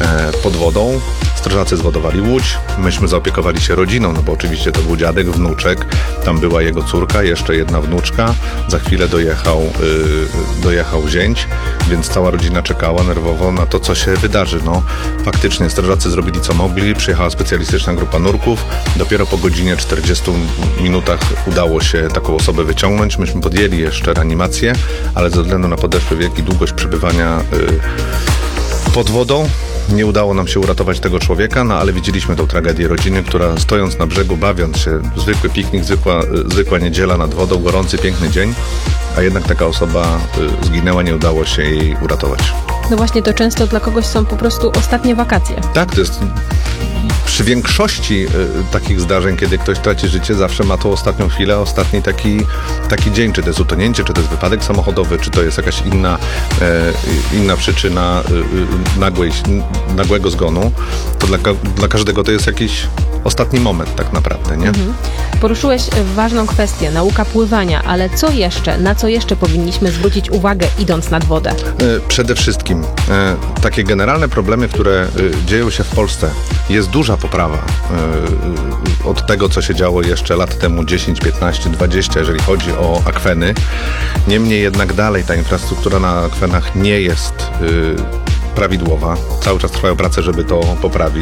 pod wodą. Strażacy zwodowali łódź, myśmy zaopiekowali się rodziną, no bo oczywiście to był dziadek, wnuczek, tam była jego córka, jeszcze jedna wnuczka, za chwilę dojechał zięć, więc cała rodzina czekała nerwowo na to, co się wydarzy. No, faktycznie strażacy zrobili co mogli, przyjechała specjalistyczna grupa nurków, dopiero po godzinie 40 minutach udało się taką osobę wyciągnąć. Myśmy podjęli jeszcze reanimację, ale ze względu na podeszły wiek i długość przebywania pod wodą nie udało nam się uratować tego człowieka, no ale widzieliśmy tą tragedię rodziny, która stojąc na brzegu, bawiąc się, zwykły piknik, zwykła niedziela nad wodą, gorący, piękny dzień, a jednak taka osoba zginęła, nie udało się jej uratować. No właśnie, to często dla kogoś są po prostu ostatnie wakacje. Tak, to jest przy większości takich zdarzeń, kiedy ktoś traci życie, zawsze ma tą ostatnią chwilę, ostatni taki dzień, czy to jest utonięcie, czy to jest wypadek samochodowy, czy to jest jakaś inna przyczyna nagłego zgonu, to dla każdego to jest jakiś ostatni moment tak naprawdę, nie? Poruszyłeś ważną kwestię, nauka pływania, ale co jeszcze, na co jeszcze powinniśmy zwrócić uwagę, idąc nad wodę? Przede wszystkim takie generalne problemy, które dzieją się w Polsce. Jest duża poprawa od tego, co się działo jeszcze lat temu, 10, 15, 20, jeżeli chodzi o akweny. Niemniej jednak dalej ta infrastruktura na akwenach nie jest prawidłowa. Cały czas trwają prace, żeby to poprawić.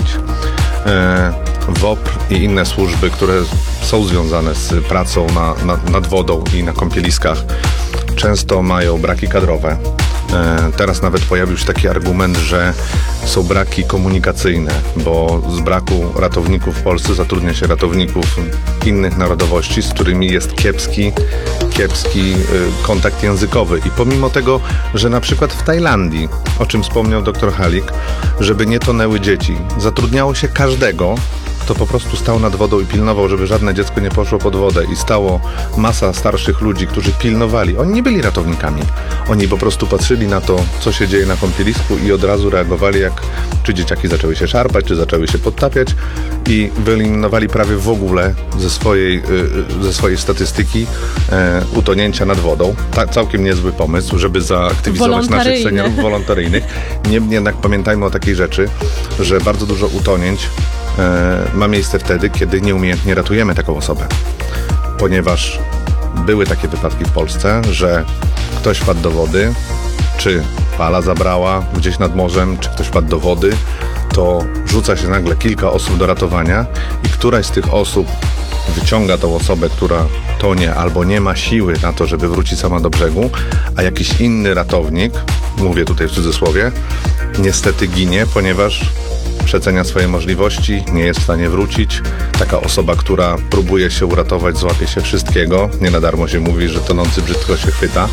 WOPR i inne służby, które są związane z pracą nad wodą i na kąpieliskach, często mają braki kadrowe. Teraz nawet pojawił się taki argument, że są braki komunikacyjne, bo z braku ratowników w Polsce zatrudnia się ratowników innych narodowości, z którymi jest kiepski kontakt językowy. I pomimo tego, że na przykład w Tajlandii, o czym wspomniał dr Halik, żeby nie tonęły dzieci, zatrudniało się każdego, kto po prostu stał nad wodą i pilnował, żeby żadne dziecko nie poszło pod wodę, i stało masa starszych ludzi, którzy pilnowali. Oni nie byli ratownikami. Oni po prostu patrzyli na to, co się dzieje na kąpielisku i od razu reagowali, czy dzieciaki zaczęły się szarpać, czy zaczęły się podtapiać, i wyeliminowali prawie w ogóle ze swojej statystyki utonięcia nad wodą. Całkiem niezły pomysł, żeby zaaktywizować naszych seniorów wolontaryjnych. Niemniej jednak pamiętajmy o takiej rzeczy, że bardzo dużo utonięć ma miejsce wtedy, kiedy nieumiejętnie ratujemy taką osobę. Ponieważ były takie wypadki w Polsce, że ktoś wpadł do wody, czy fala zabrała gdzieś nad morzem, czy ktoś wpadł do wody, to rzuca się nagle kilka osób do ratowania i któraś z tych osób wyciąga tą osobę, która tonie, albo nie ma siły na to, żeby wrócić sama do brzegu, a jakiś inny ratownik, mówię tutaj w cudzysłowie, niestety ginie, ponieważ przecenia swoje możliwości, nie jest w stanie wrócić. Taka osoba, która próbuje się uratować, złapie się wszystkiego. Nie na darmo się mówi, że tonący brzydko się chwyta.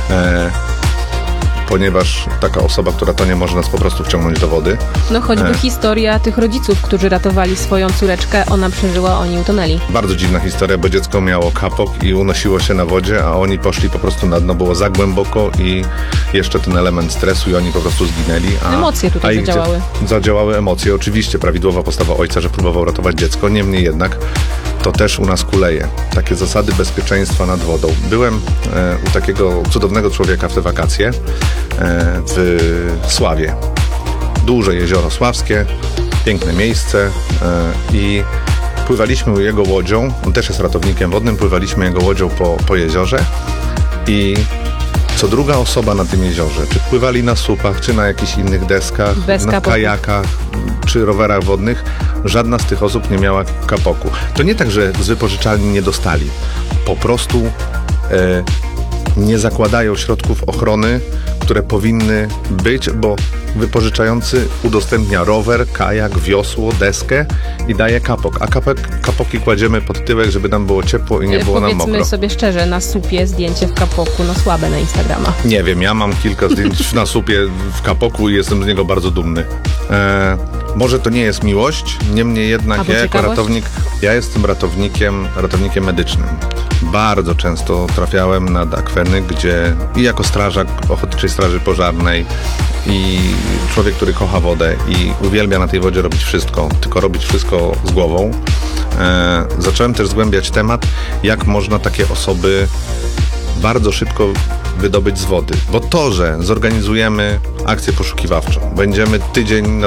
Ponieważ taka osoba, która tonie, może nas po prostu wciągnąć do wody. No choćby historia tych rodziców, którzy ratowali swoją córeczkę, ona przeżyła, oni utonęli. Bardzo dziwna historia, bo dziecko miało kapok i unosiło się na wodzie, a oni poszli po prostu na dno, było za głęboko i jeszcze ten element stresu i oni po prostu zginęli. Emocje tutaj zadziałały. Zadziałały emocje, oczywiście prawidłowa postawa ojca, że próbował ratować dziecko, niemniej jednak to też u nas kuleje. Takie zasady bezpieczeństwa nad wodą. Byłem u takiego cudownego człowieka w te wakacje w Sławie. Duże jezioro sławskie, piękne miejsce i pływaliśmy jego łodzią, on też jest ratownikiem wodnym, pływaliśmy jego łodzią po jeziorze i co druga osoba na tym jeziorze, czy pływali na słupach, czy na jakichś innych deskach, na kajakach, czy rowerach wodnych, żadna z tych osób nie miała kapoku. To nie tak, że z wypożyczalni nie dostali. Po prostu nie zakładają środków ochrony, które powinny być, bo wypożyczający udostępnia rower, kajak, wiosło, deskę i daje kapok. A kapoki kładziemy pod tyłek, żeby nam było ciepło i nie było nam mokro. Powiedzmy sobie szczerze, na supie zdjęcie w kapoku, no słabe na Instagrama. Nie wiem, ja mam kilka zdjęć na supie w kapoku i jestem z niego bardzo dumny. Może to nie jest miłość, niemniej jednak ja jako ratownik, ja jestem ratownikiem medycznym. Bardzo często trafiałem nad akweny, gdzie i jako strażak Ochotniczej Straży Pożarnej i człowiek, który kocha wodę i uwielbia na tej wodzie robić wszystko, tylko robić wszystko z głową. Zacząłem też zgłębiać temat, jak można takie osoby bardzo szybko wydobyć z wody. Bo to, że zorganizujemy akcję poszukiwawczą, będziemy tydzień